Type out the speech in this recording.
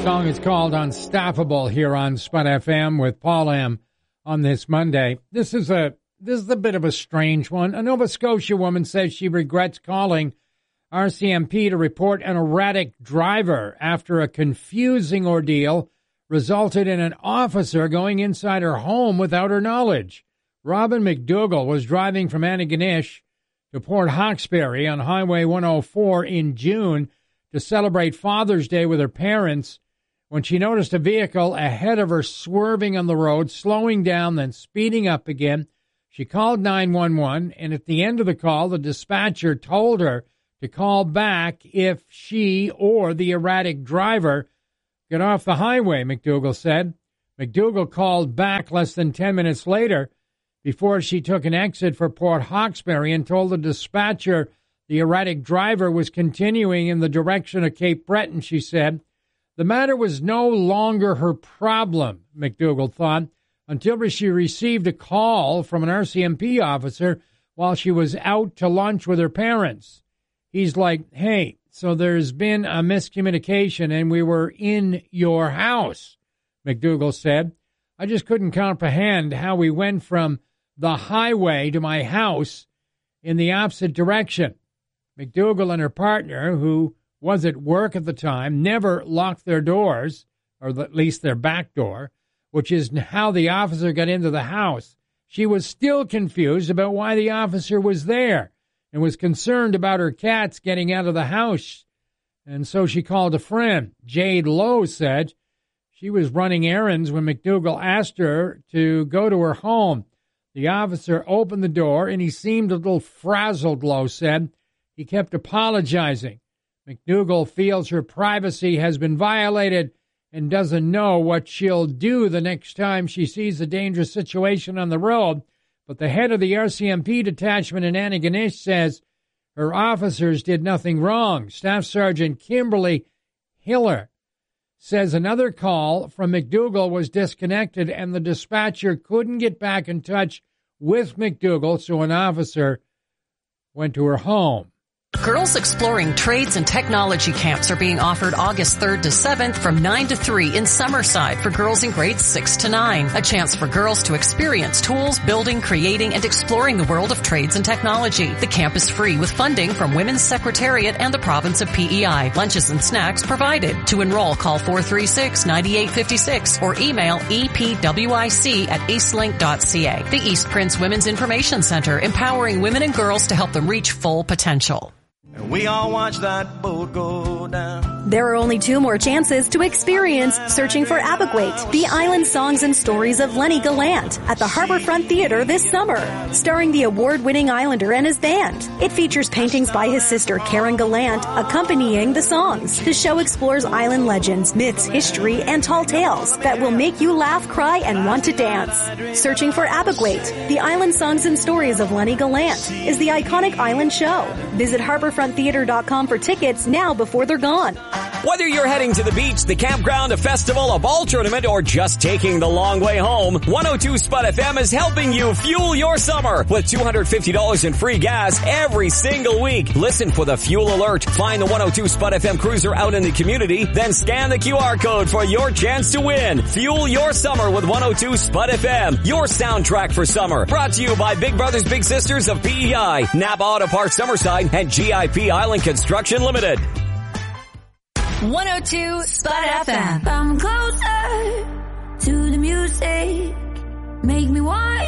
Song is called Unstoppable here on Spud FM with Paul M. on this Monday. This is a bit of a strange one. A Nova Scotia woman says she regrets calling RCMP to report an erratic driver after a confusing ordeal resulted in an officer going inside her home without her knowledge. Robin McDougall was driving from Antigonish to Port Hawkesbury on Highway 104 in June to celebrate Father's Day with her parents when she noticed a vehicle ahead of her swerving on the road, slowing down, then speeding up again. She called 911, and at the end of the call, the dispatcher told her to call back if she or the erratic driver got off the highway, McDougall said. McDougall called back less than 10 minutes later before she took an exit for Port Hawkesbury and told the dispatcher the erratic driver was continuing in the direction of Cape Breton, she said. The matter was no longer her problem, McDougall thought, until she received a call from an RCMP officer while she was out to lunch with her parents. He's like, hey, so there's been a miscommunication and we were in your house, McDougall said. I just couldn't comprehend how we went from the highway to my house in the opposite direction. McDougall and her partner, who was at work at the time, never locked their doors, or at least their back door, which is how the officer got into the house. She was still confused about why the officer was there and was concerned about her cats getting out of the house. And so she called a friend. Jade Lowe said she was running errands when McDougall asked her to go to her home. The officer opened the door, and he seemed a little frazzled, Lowe said. He kept apologizing. McDougall feels her privacy has been violated and doesn't know what she'll do the next time she sees a dangerous situation on the road. But the head of the RCMP detachment in Antigonish says her officers did nothing wrong. Staff Sergeant Kimberly Hiller says another call from McDougall was disconnected and the dispatcher couldn't get back in touch with McDougall, so an officer went to her home. Girls Exploring Trades and Technology camps are being offered August 3rd to 7th from 9 to 3 in Summerside for girls in grades 6 to 9. A chance for girls to experience tools, building, creating, and exploring the world of trades and technology. The camp is free with funding from Women's Secretariat and the province of PEI. Lunches and snacks provided. To enroll, call 436-9856 or email epwic@acelink.ca. The East Prince Women's Information Center, empowering women and girls to help them reach full potential. And we all watch that boat go down. There are only 2 more chances to experience Searching for Abiquate, the island songs and stories of Lenny Gallant at the Harbourfront Theatre this summer, starring the award-winning Islander and his band. It features paintings by his sister Karen Gallant accompanying the songs. The show explores island legends, myths, history, and tall tales that will make you laugh, cry, and want to dance. Searching for Abiquate, the island songs and stories of Lenny Gallant, is the iconic island show. Visit HarbourfrontTheatre.com for tickets now before they're gone. Whether you're heading to the beach, the campground, a festival, a ball tournament, or just taking the long way home, 102 Spud FM is helping you fuel your summer with $250 in free gas every single week. Listen for the fuel alert. Find the 102 Spud FM cruiser out in the community, then scan the QR code for your chance to win. Fuel your summer with 102 Spud FM, your soundtrack for summer. Brought to you by Big Brothers Big Sisters of PEI, Napa Auto Parts Summerside, and GIP Island Construction Limited. 102 Spud FM.